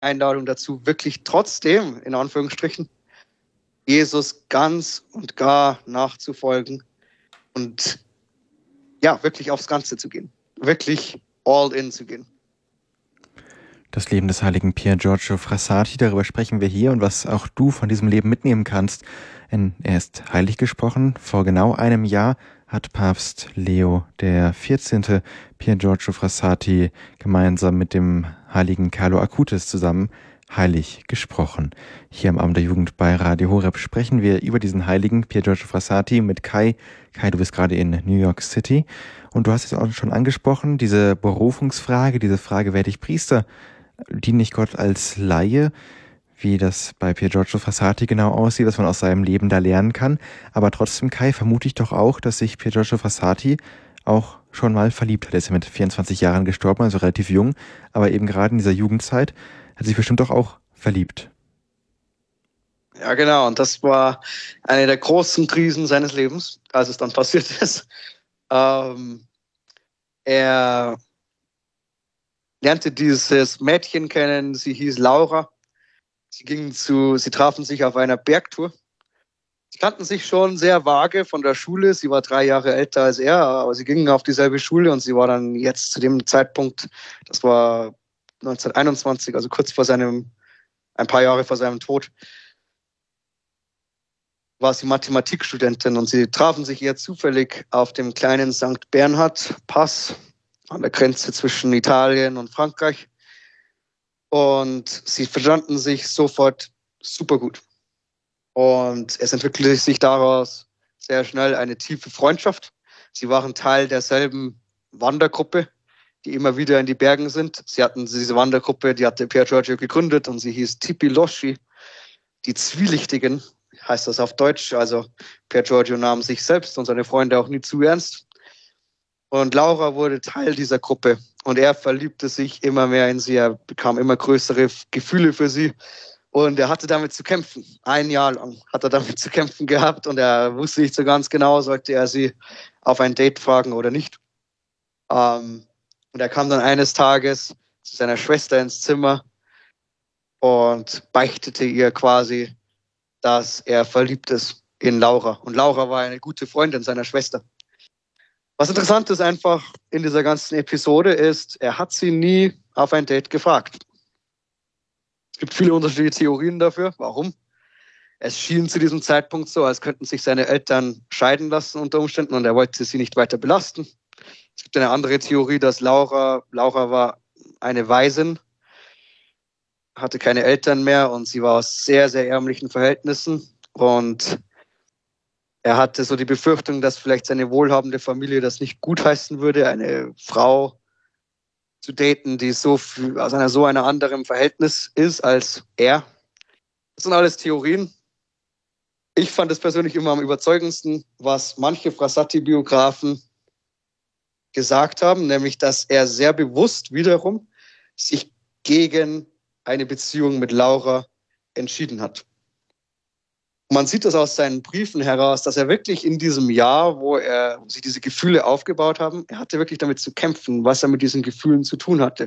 Einladung dazu, wirklich trotzdem, in Anführungsstrichen, Jesus ganz und gar nachzufolgen und ja, wirklich aufs Ganze zu gehen. Wirklich all in zu gehen. Das Leben des heiligen Pier Giorgio Frassati, darüber sprechen wir hier und was auch du von diesem Leben mitnehmen kannst. Denn er ist heilig gesprochen. Vor genau einem Jahr hat Papst Leo der 14. Pier Giorgio Frassati gemeinsam mit dem heiligen Carlo Acutis zusammen heilig gesprochen. Hier am Abend der Jugend bei Radio Horeb sprechen wir über diesen heiligen Pier Giorgio Frassati mit Kai. Kai, du bist gerade in New York City und du hast es auch schon angesprochen, diese Berufungsfrage, diese Frage, werde ich Priester? Diene ich Gott als Laie, wie das bei Pier Giorgio Frassati genau aussieht, was man aus seinem Leben da lernen kann. Aber trotzdem, Kai, vermute ich doch auch, dass sich Pier Giorgio Frassati auch schon mal verliebt hat. Er ist ja mit 24 Jahren gestorben, also relativ jung, aber eben gerade in dieser Jugendzeit hat sich bestimmt doch auch verliebt. Ja, genau. Und das war eine der großen Krisen seines Lebens, als es dann passiert ist. Er lernte dieses Mädchen kennen, sie hieß Laura. Sie trafen sich auf einer Bergtour. Sie kannten sich schon sehr vage von der Schule. Sie war 3 Jahre älter als er, aber sie gingen auf dieselbe Schule und sie war dann jetzt zu dem Zeitpunkt, das war 1921, also ein paar Jahre vor seinem Tod, war sie Mathematikstudentin und sie trafen sich eher zufällig auf dem kleinen St. Bernhard Pass an der Grenze zwischen Italien und Frankreich. Und sie verstanden sich sofort super gut. Und es entwickelte sich daraus sehr schnell eine tiefe Freundschaft. Sie waren Teil derselben Wandergruppe, die immer wieder in die Bergen sind. Diese Wandergruppe, die hatte Pier Giorgio gegründet und sie hieß Tipi Loschi, die Zwielichtigen, heißt das auf Deutsch. Also Pier Giorgio nahm sich selbst und seine Freunde auch nie zu ernst. Und Laura wurde Teil dieser Gruppe und er verliebte sich immer mehr in sie. Er bekam immer größere Gefühle für sie und er hatte damit zu kämpfen. 1 Jahr lang hat er damit zu kämpfen gehabt und er wusste nicht so ganz genau, sollte er sie auf ein Date fragen oder nicht. Und er kam dann eines Tages zu seiner Schwester ins Zimmer und beichtete ihr quasi, dass er verliebt ist in Laura. Und Laura war eine gute Freundin seiner Schwester. Was interessant ist einfach in dieser ganzen Episode ist, er hat sie nie auf ein Date gefragt. Es gibt viele unterschiedliche Theorien dafür. Warum? Es schien zu diesem Zeitpunkt so, als könnten sich seine Eltern scheiden lassen unter Umständen und er wollte sie nicht weiter belasten. Es gibt eine andere Theorie, dass Laura war eine Waisin, hatte keine Eltern mehr und sie war aus sehr, sehr ärmlichen Verhältnissen und er hatte so die Befürchtung, dass vielleicht seine wohlhabende Familie das nicht gutheißen würde, eine Frau zu daten, die aus so einer anderen Verhältnis ist als er. Das sind alles Theorien. Ich fand es persönlich immer am überzeugendsten, was manche Frassati-Biografen gesagt haben, nämlich, dass er sehr bewusst wiederum sich gegen eine Beziehung mit Laura entschieden hat. Man sieht das aus seinen Briefen heraus, dass er wirklich in diesem Jahr, wo sich diese Gefühle aufgebaut haben, er hatte wirklich damit zu kämpfen, was er mit diesen Gefühlen zu tun hatte.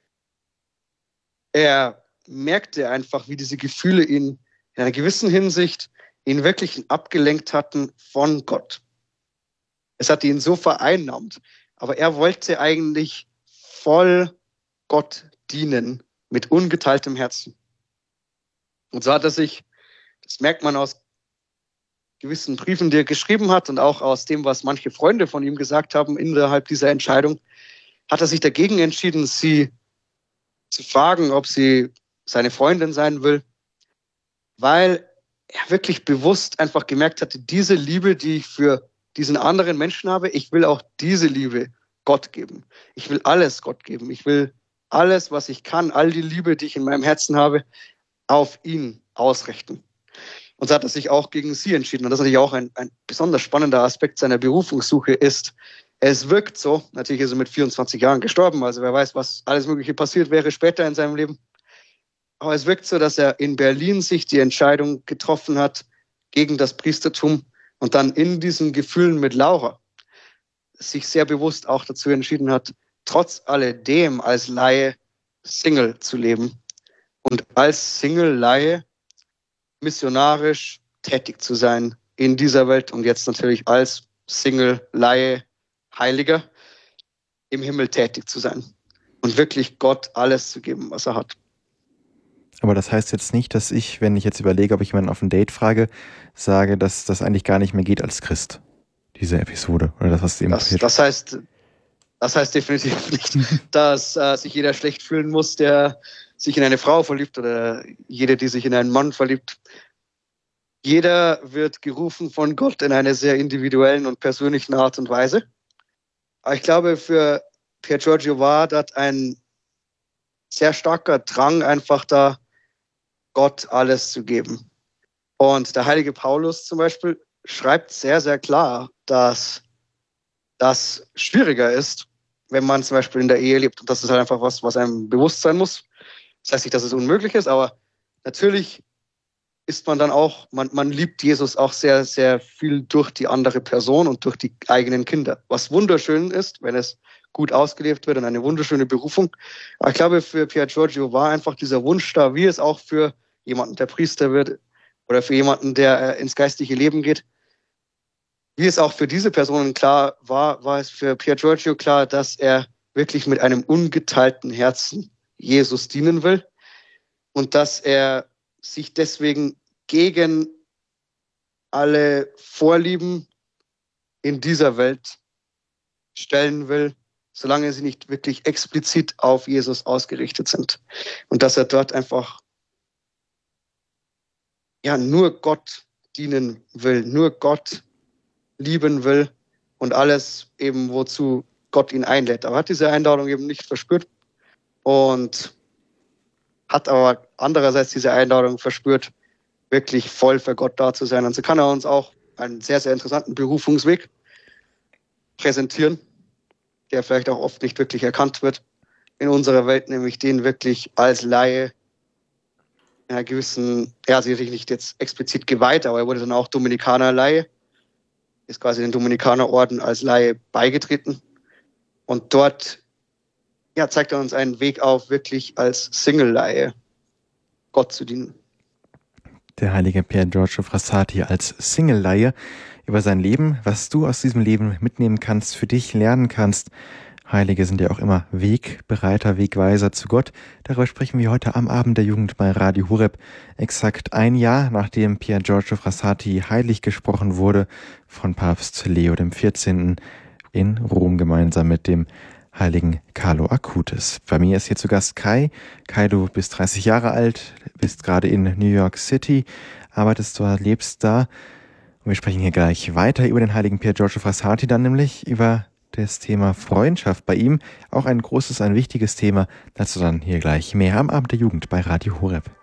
Er merkte einfach, wie diese Gefühle ihn in einer gewissen Hinsicht ihn wirklich abgelenkt hatten von Gott. Es hatte ihn so vereinnahmt, aber er wollte eigentlich voll Gott dienen, mit ungeteiltem Herzen. Und so hat er sich, das merkt man aus gewissen Briefen, die er geschrieben hat und auch aus dem, was manche Freunde von ihm gesagt haben innerhalb dieser Entscheidung, hat er sich dagegen entschieden, sie zu fragen, ob sie seine Freundin sein will, weil er wirklich bewusst einfach gemerkt hatte, diese Liebe, die ich für diesen anderen Menschen habe, ich will auch diese Liebe Gott geben. Ich will alles Gott geben. Ich will alles, was ich kann, all die Liebe, die ich in meinem Herzen habe, auf ihn ausrichten. Und so hat er sich auch gegen sie entschieden. Und das ist natürlich auch ein besonders spannender Aspekt seiner Berufungssuche ist, es wirkt so, natürlich ist er mit 24 Jahren gestorben, also wer weiß, was alles Mögliche passiert wäre später in seinem Leben. Aber es wirkt so, dass er in Berlin sich die Entscheidung getroffen hat gegen das Priestertum und dann in diesen Gefühlen mit Laura sich sehr bewusst auch dazu entschieden hat, trotz alledem als Laie Single zu leben und als Single-Laie missionarisch tätig zu sein in dieser Welt und jetzt natürlich als Single-Laie Heiliger im Himmel tätig zu sein und wirklich Gott alles zu geben, was er hat. Aber das heißt jetzt nicht, dass ich, wenn ich jetzt überlege, ob ich jemanden auf ein Date frage, sage, dass das eigentlich gar nicht mehr geht als Christ, diese Episode. Oder das, was eben das heißt definitiv nicht, dass sich jeder schlecht fühlen muss, der sich in eine Frau verliebt oder jede, die sich in einen Mann verliebt. Jeder wird gerufen von Gott in einer sehr individuellen und persönlichen Art und Weise. Aber ich glaube, für Pier Giorgio war das ein sehr starker Drang, einfach da Gott alles zu geben. Und der heilige Paulus zum Beispiel schreibt sehr, sehr klar, dass das schwieriger ist, wenn man zum Beispiel in der Ehe lebt. Und das ist halt einfach was einem bewusst sein muss. Das heißt nicht, dass es unmöglich ist, aber natürlich ist man dann auch, man liebt Jesus auch sehr, sehr viel durch die andere Person und durch die eigenen Kinder. Was wunderschön ist, wenn es gut ausgelebt wird und eine wunderschöne Berufung. Aber ich glaube, für Pier Giorgio war einfach dieser Wunsch da, wie es auch für jemanden, der Priester wird oder für jemanden, der ins geistliche Leben geht. Wie es auch für diese Personen klar war, war es für Pier Giorgio klar, dass er wirklich mit einem ungeteilten Herzen Jesus dienen will und dass er sich deswegen gegen alle Vorlieben in dieser Welt stellen will, solange sie nicht wirklich explizit auf Jesus ausgerichtet sind. Und dass er dort einfach nur Gott dienen will, nur Gott lieben will und alles eben, wozu Gott ihn einlädt. Aber er hat diese Einladung eben nicht verspürt und hat aber andererseits diese Einladung verspürt, wirklich voll für Gott da zu sein. Und so kann er uns auch einen sehr, sehr interessanten Berufungsweg präsentieren, der vielleicht auch oft nicht wirklich erkannt wird in unserer Welt, nämlich den wirklich als Laie in einer gewissen, sicherlich nicht jetzt explizit geweiht, aber er wurde dann auch Dominikaner-Laie, ist quasi den Dominikanerorden als Laie beigetreten. Und dort zeigt er uns einen Weg auf, wirklich als Single-Laie Gott zu dienen. Der heilige Pier Giorgio Frassati als Single-Laie über sein Leben, was du aus diesem Leben mitnehmen kannst, für dich lernen kannst. Heilige sind ja auch immer Wegbereiter, Wegweiser zu Gott. Darüber sprechen wir heute am Abend der Jugend bei Radio Horeb. Exakt ein Jahr, nachdem Pier Giorgio Frassati heilig gesprochen wurde von Papst Leo XIV. In Rom gemeinsam mit dem heiligen Carlo Acutis. Bei mir ist hier zu Gast Kai. Kai, du bist 30 Jahre alt, bist gerade in New York City, arbeitest dort, lebst da. Und wir sprechen hier gleich weiter über den heiligen Pier Giorgio Frassati, dann nämlich über das Thema Freundschaft bei ihm. Auch ein großes, ein wichtiges Thema. Dazu dann hier gleich mehr am Abend der Jugend bei Radio Horeb.